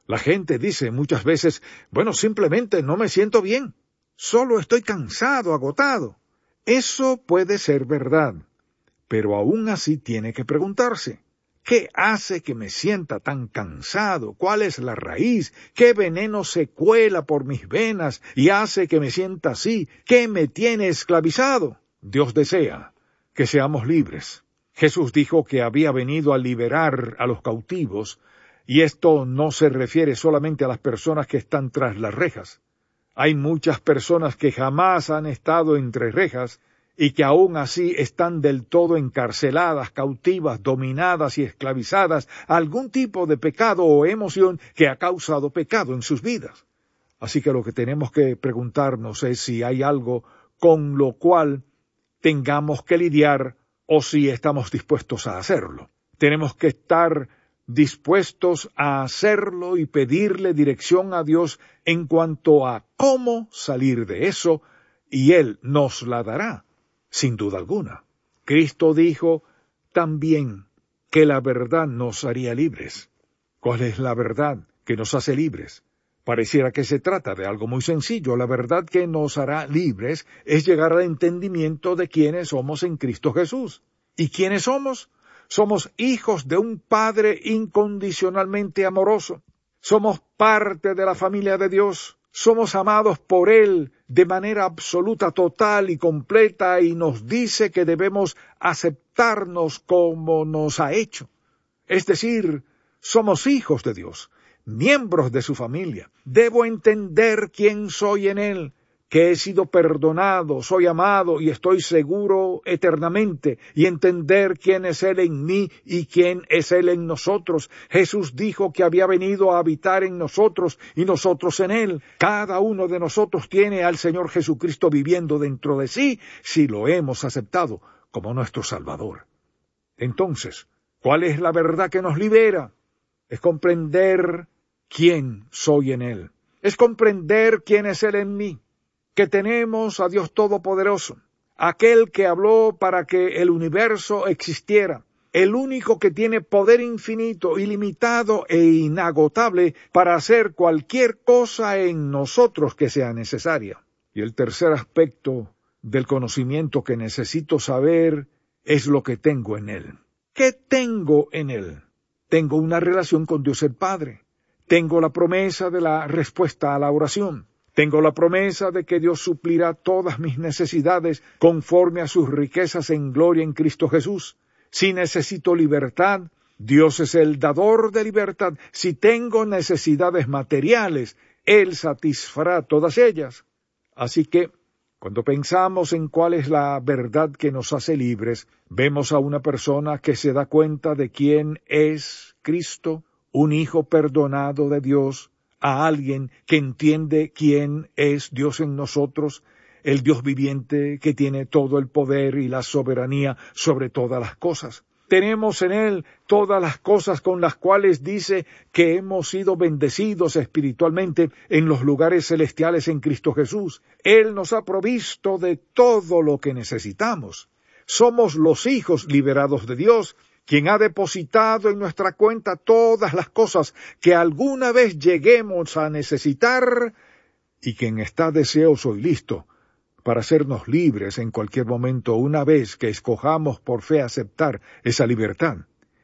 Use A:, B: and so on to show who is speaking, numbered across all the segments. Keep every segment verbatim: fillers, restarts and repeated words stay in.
A: La gente dice muchas veces, bueno, simplemente no me siento bien. Solo estoy cansado, agotado. Eso puede ser verdad, pero aún así tiene que preguntarse, ¿qué hace que me sienta tan cansado? ¿Cuál es la raíz? ¿Qué veneno se cuela por mis venas y hace que me sienta así? ¿Qué me tiene esclavizado? Dios desea que seamos libres. Jesús dijo que había venido a liberar a los cautivos, y esto no se refiere solamente a las personas que están tras las rejas. Hay muchas personas que jamás han estado entre rejas y que aún así están del todo encarceladas, cautivas, dominadas y esclavizadas a algún tipo de pecado o emoción que ha causado pecado en sus vidas. Así que lo que tenemos que preguntarnos es si hay algo con lo cual tengamos que lidiar o si estamos dispuestos a hacerlo. Tenemos que estar dispuestos a hacerlo y pedirle dirección a Dios en cuanto a cómo salir de eso, y Él nos la dará, sin duda alguna. Cristo dijo también que la verdad nos haría libres. ¿Cuál es la verdad que nos hace libres? Pareciera que se trata de algo muy sencillo. La verdad que nos hará libres es llegar al entendimiento de quiénes somos en Cristo Jesús. ¿Y quiénes somos? Somos hijos de un Padre incondicionalmente amoroso. Somos parte de la familia de Dios. Somos amados por Él de manera absoluta, total y completa, y nos dice que debemos aceptarnos como nos ha hecho. Es decir, somos hijos de Dios, miembros de su familia. Debo entender quién soy en Él, que he sido perdonado, soy amado y estoy seguro eternamente, y entender quién es Él en mí y quién es Él en nosotros. Jesús dijo que había venido a habitar en nosotros y nosotros en Él. Cada uno de nosotros tiene al Señor Jesucristo viviendo dentro de sí, si lo hemos aceptado como nuestro Salvador. Entonces, ¿cuál es la verdad que nos libera? Es comprender quién soy en Él. Es comprender quién es Él en mí. Que tenemos a Dios Todopoderoso, aquel que habló para que el universo existiera, el único que tiene poder infinito, ilimitado e inagotable para hacer cualquier cosa en nosotros que sea necesaria. Y el tercer aspecto del conocimiento que necesito saber es lo que tengo en Él. ¿Qué tengo en Él? Tengo una relación con Dios el Padre. Tengo la promesa de la respuesta a la oración. Tengo la promesa de que Dios suplirá todas mis necesidades conforme a sus riquezas en gloria en Cristo Jesús. Si necesito libertad, Dios es el dador de libertad. Si tengo necesidades materiales, Él satisfará todas ellas. Así que, cuando pensamos en cuál es la verdad que nos hace libres, vemos a una persona que se da cuenta de quién es Cristo, un hijo perdonado de Dios, a alguien que entiende quién es Dios en nosotros, el Dios viviente que tiene todo el poder y la soberanía sobre todas las cosas. Tenemos en Él todas las cosas con las cuales dice que hemos sido bendecidos espiritualmente en los lugares celestiales en Cristo Jesús. Él nos ha provisto de todo lo que necesitamos. Somos los hijos liberados de Dios, quien ha depositado en nuestra cuenta todas las cosas que alguna vez lleguemos a necesitar, y quien está deseoso y listo para hacernos libres en cualquier momento una vez que escojamos por fe aceptar esa libertad.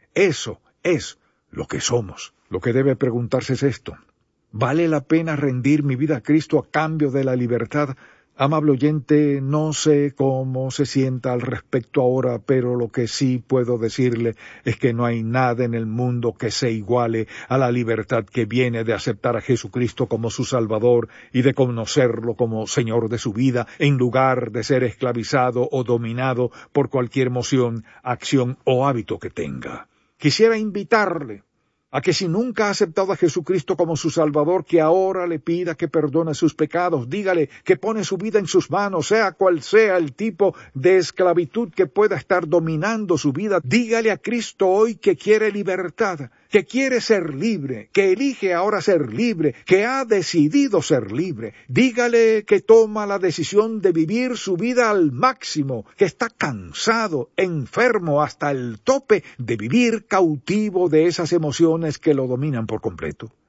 A: Eso es lo que somos. Lo que debe preguntarse es esto: ¿vale la pena rendir mi vida a Cristo a cambio de la libertad? Amable oyente, no sé cómo se sienta al respecto ahora, pero lo que sí puedo decirle es que no hay nada en el mundo que se iguale a la libertad que viene de aceptar a Jesucristo como su Salvador y de conocerlo como Señor de su vida, en lugar de ser esclavizado o dominado por cualquier emoción, acción o hábito que tenga. Quisiera invitarle a que si nunca ha aceptado a Jesucristo como su Salvador, que ahora le pida que perdone sus pecados. Dígale que pone su vida en sus manos, sea cual sea el tipo de esclavitud que pueda estar dominando su vida. Dígale a Cristo hoy que quiere libertad, que quiere ser libre, que elige ahora ser libre, que ha decidido ser libre. Dígale que toma la decisión de vivir su vida al máximo, que está cansado, enfermo hasta el tope de vivir cautivo de esas emociones que lo dominan por completo.